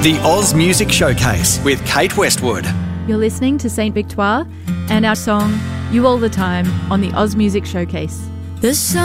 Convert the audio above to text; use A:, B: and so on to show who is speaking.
A: The Oz Music Showcase with Kate Westwood.
B: You're listening to Saint Victoire and our song You All the Time on the Oz Music Showcase.
C: The sun